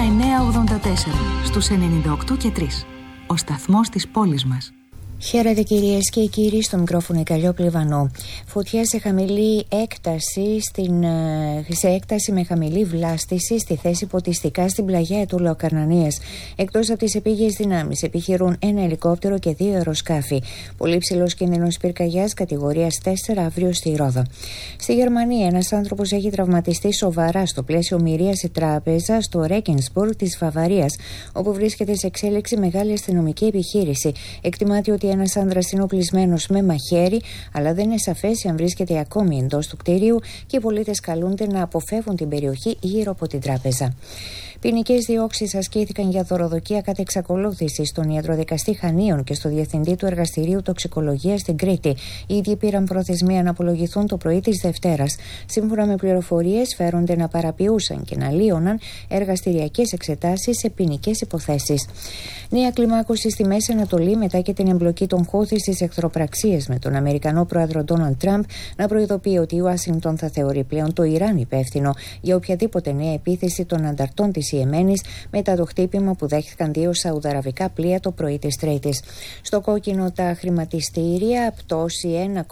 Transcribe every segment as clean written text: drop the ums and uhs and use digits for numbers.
984 στους 98 και 3. Ο σταθμός της πόλης μας. Χαίρετε κυρίες και κύριοι, στο μικρόφωνο η Καλλιόπη Βανό. Φωτιά σε χαμηλή έκταση, σε έκταση με χαμηλή βλάστηση στη θέση ποτιστικά στην πλαγιά του Λεοκαρνανίας. Εκτός από τις επίγειες δυνάμεις επιχειρούν ένα ελικόπτερο και 2 αεροσκάφη. Πολύ ψηλός κίνδυνος πυρκαγιάς κατηγορίας 4 αύριο στη Ρόδο. Στη Γερμανία, ένας άνθρωπος έχει τραυματιστεί σοβαρά στο πλαίσιο μοιρίας σε τράπεζα στο Ρέκενσμπουργκ της Βαβαρίας, όπου βρίσκεται σε εξέλιξη μεγάλη αστυνομική επιχείρηση. Εκτιμάται ότι ένας άνδρας είναι οπλισμένος με μαχαίρι, αλλά δεν είναι σαφές αν βρίσκεται ακόμη εντός του κτίριου και οι πολίτες καλούνται να αποφεύγουν την περιοχή γύρω από την τράπεζα. Ποινικές διώξεις ασκήθηκαν για δωροδοκία κατά εξακολούθηση στον ιατροδικαστή Χανίων και στο διευθυντή του Εργαστηρίου Τοξικολογίας στην Κρήτη. Οι ίδιοι πήραν προθεσμία να απολογηθούν το πρωί της Δευτέρας. Σύμφωνα με πληροφορίες, φέρονται να παραποιούσαν και να λύωναν εργαστηριακές εξετάσεις σε ποινικές υποθέσεις. Νέα κλιμάκωση στη Μέση Ανατολή μετά και την εμπλοκή των Χούθι στις εχθροπραξίες με τον Αμερικανό πρόεδρο Ντόναλντ Τραμπ να προειδοποιεί ότι η Ουάσιγκτον θα θεωρεί πλέον το Ιράν υπεύθυνο για οποιαδήποτε νέα επίθεση των ανταρτών της Ιεμένης μετά το χτύπημα που δέχτηκαν 2 σαουδαραβικά πλοία το πρωί της Τρίτης. Στο κόκκινο τα χρηματιστήρια, πτώση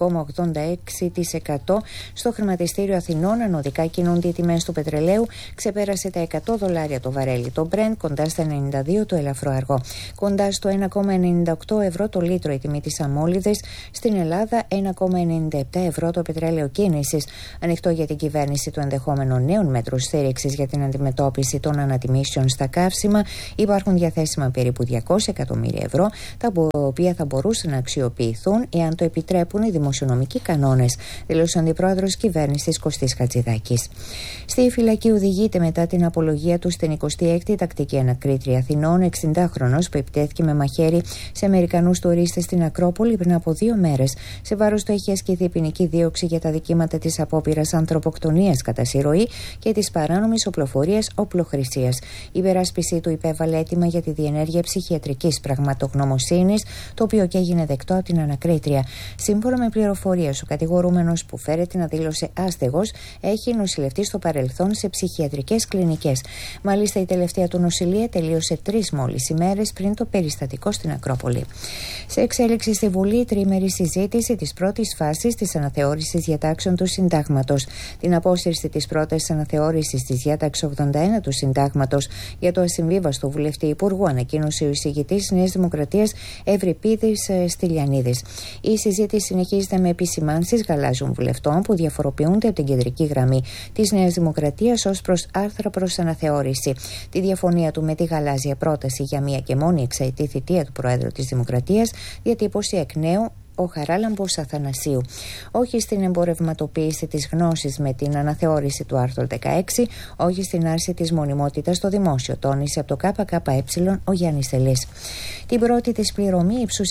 1,86%. Στο χρηματιστήριο Αθηνών ανωδικά κινούνται οι τιμές του πετρελαίου, ξεπέρασε τα $100 το βαρέλι. Το Brent κοντά στα 92 το ελαφρό αργό. Κοντά στο 1,98 ευρώ το λίτρο η τιμή της αμόλυδες. Στην Ελλάδα 1,97 ευρώ το πετρέλαιο κίνησης. Ανοιχτό για την κυβέρνηση το ενδεχόμενο νέων μέτρων στήριξης για την αντιμετώπιση των ανατιμήσεων στα καύσιμα. Υπάρχουν διαθέσιμα περίπου 200 εκατομμύρια ευρώ, τα οποία θα μπορούσαν να αξιοποιηθούν εάν το επιτρέπουν οι δημοσιονομικοί κανόνες, δήλωσε ο αντιπρόεδρος κυβέρνησης Κωστής Χατζηδάκης. Στη φυλακή οδηγείται μετά την απολογία του στην 26η τακτική ανακρίτρια Αθηνών, 60χρονος που επιτέθηκε με μαχαίρι σε Αμερικανούς τουρίστες στην Ακρόπολη πριν από 2 μέρες. Σε βάρος του έχει ασκηθεί ποινική δίωξη για τα δικήματα της απόπειρας ανθρωποκτονίας κατά συρροή και της παράνομης οπλοφορίας οπλοχρησίας. Η υπεράσπιση του υπέβαλε αίτημα για τη διενέργεια ψυχιατρικής πραγματογνωμοσύνης, το οποίο και έγινε δεκτό από την ανακρίτρια. Σύμφωνα με πληροφορίες, ο κατηγορούμενος που φέρεται να δήλωσε άστεγος έχει νοσηλευτεί στο παρελθόν σε ψυχιατρικές κλινικές. Μάλιστα, η τελευταία του νοσηλεία τελείωσε 3 μόλις ημέρες πριν το περιστατικό στην Ακρόπολη. Σε εξέλιξη στη Βουλή, η τρίμερη συζήτηση της πρώτης φάσης της αναθεώρησης διατάξεων του Συντάγματος. Την απόσυρση της πρώτης αναθεώρησης της διάταξης 81 του Συντάγματος για το ασυμβίβαστο βουλευτή υπουργού ανακοίνωσε ο εισηγητής Νέας Δημοκρατίας Ευρυπίδης Στυλιανίδης. Η συζήτηση συνεχίζεται με επισημάνσεις γαλάζιων βουλευτών που διαφοροποιούνται από την κεντρική γραμμή της Νέας Δημοκρατίας ως προς άρθρα προς αναθεώρηση. Τη διαφωνία του με τη γαλάζια πρόταση για μία και μόνη εξαετή θητεία του Προέδρου της Δημοκρατίας διατύπωσε εκ νέου ο Χαράλαμπος Αθανασίου. Όχι στην εμπορευματοποίηση της γνώσης με την αναθεώρηση του άρθρου 16, όχι στην άρση της μονιμότητας στο δημόσιο, τόνισε από το ΚΚΕ ο Γιάννης Τελής. Την πρώτη της πληρωμή ύψους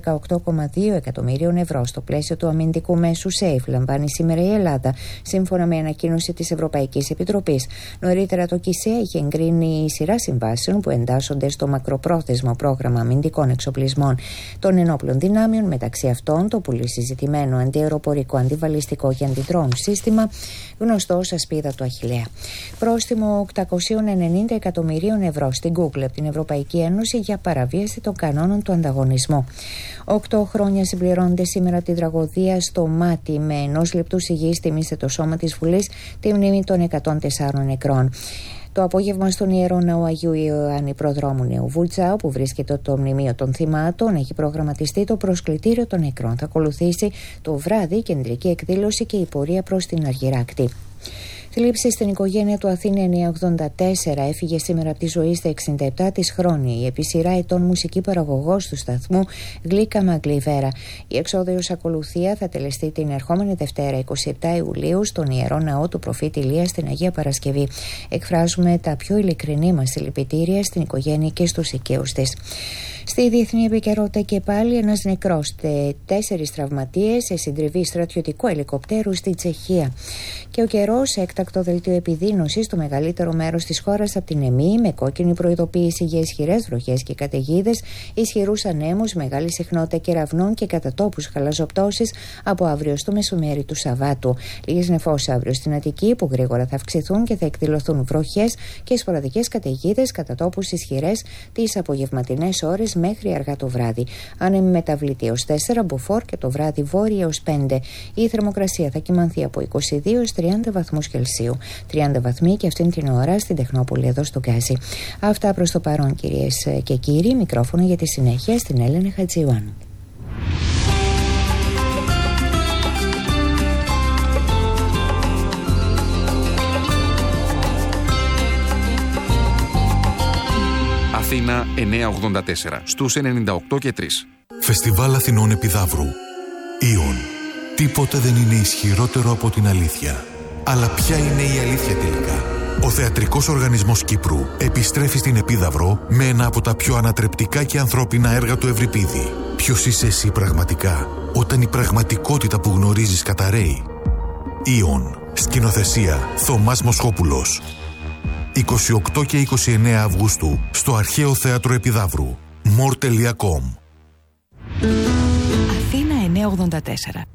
118,2 εκατομμύριων ευρώ στο πλαίσιο του αμυντικού μέσου ΣΕΙΦ λαμβάνει σήμερα η Ελλάδα, σύμφωνα με ανακοίνωση της Ευρωπαϊκής Επιτροπής. Νωρίτερα το ΚΙΣΕ είχε εγκρίνει σειρά συμβάσεων που εντάσσονται στο μακροπρόθεσμο πρόγραμμα αμυντικών εξοπλισμών των ενόπλων δυνάμεων, μεταξύ αυτών το πολύ συζητημένο αντιαεροπορικό, αντιβαλιστικό και αντιδρόν σύστημα, γνωστό ως ασπίδα του Αχιλλέα. Πρόστιμο 890 εκατομμυρίων ευρώ στην Google από την Ευρωπαϊκή Ένωση για παραβίαση των κανόνων του ανταγωνισμού. 8 χρόνια συμπληρώνονται σήμερα την τραγωδία στο Μάτι, με 1 λεπτού σιγής τιμήσε το σώμα της Βουλής τη μνήμη των 104 νεκρών. Το απόγευμα στον Ιερό Ναό Αγίου Ιωάννη Προδρόμου Νέου Βουλτσά, όπου βρίσκεται το μνημείο των θυμάτων, έχει προγραμματιστεί το προσκλητήριο των νεκρών. Θα ακολουθήσει το βράδυ κεντρική εκδήλωση και η πορεία προς την Αργυράκτη. Θλίψη στην οικογένεια του Αθήνα 984 έφυγε σήμερα από τη ζωή στα 67 της χρόνια η επί σειρά ετών μουσική παραγωγός του σταθμού Γλίκα Μαγκλιβέρα. Η εξόδιος ακολουθία θα τελεστεί την ερχόμενη Δευτέρα 27 Ιουλίου στον Ιερό Ναό του Προφήτη Ηλία στην Αγία Παρασκευή. Εκφράζουμε τα πιο ειλικρινή μας συλληπιτήρια στην οικογένεια και στους οικείους της. Στη διεθνή επικαιρότητα και πάλι ένας νεκρός, 4 τραυματίες σε συντριβή στρατιωτικού ελικοπτέρου στη Τσεχία. Και ο καιρός, έκτακτο έκτακτο δελτίο επιδείνωσης στο μεγαλύτερο μέρος της χώρας από την ΕΜΗ, με κόκκινη προειδοποίηση για ισχυρές βροχές και καταιγίδες, ισχυρούς ανέμους, μεγάλη συχνότητα κεραυνών και κατά τόπους χαλαζοπτώσεις από αύριο στο μεσομέρι του Σαββάτου. Λίγες νεφώσεις αύριο στην Αττική, που γρήγορα θα αυξηθούν και θα εκδηλωθούν βροχές και σποραδικές καταιγίδες κατά τόπους ισχυρές τις απογευματινές ώρες μέχρι αργά το βράδυ. Άνεμοι μεταβλητή έως 4, μποφόρ και το βράδυ βόρεια έως 5. Η θερμοκρασία θα κυμανθεί από 22 έως 30 βαθμούς Κελσίου. 30 βαθμοί και αυτήν την ώρα στην Τεχνόπολη εδώ στο Γκάζι. Αυτά προς το παρόν, κυρίες και κύριοι. Μικρόφωνο για τη συνέχεια στην Έλενα Χατζιουάνου. Αθήνα 984 στους 98 και 3. Φεστιβάλ Αθηνών Επιδαύρου. Ήον. Τίποτε δεν είναι ισχυρότερο από την αλήθεια. Αλλά ποια είναι η αλήθεια τελικά? Ο Θεατρικός Οργανισμός Κύπρου επιστρέφει στην Επίδαυρο με ένα από τα πιο ανατρεπτικά και ανθρώπινα έργα του Ευρυπίδη. Ποιος είσαι εσύ πραγματικά, όταν η πραγματικότητα που γνωρίζεις καταρρέει? Ήον. Σκηνοθεσία Θωμάς Μοσχόπουλος. 28 και 29 Αυγούστου στο Αρχαίο Θέατρο Επιδαύρου. more.com. Αθήνα 984.